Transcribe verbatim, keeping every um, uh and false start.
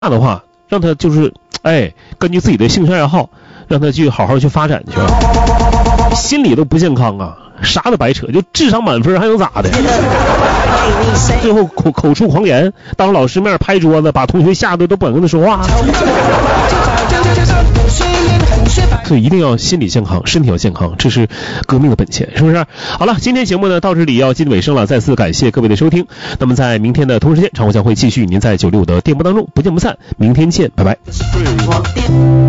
那的话，让他就是哎，根据自己的兴趣爱好，让他去好好去发展去。心理都不健康啊，啥都白扯，就智商满分还能咋的？最后口口出狂言，当老师面拍桌子，把同学吓得都不敢跟他说话。所以一定要心理健康，身体要健康，这是革命的本钱，是不是？好了，今天节目呢到这里要接近尾声了，再次感谢各位的收听。那么在明天的同时间，常我将会继续与您在九六的电波当中不见不散。明天见，拜拜。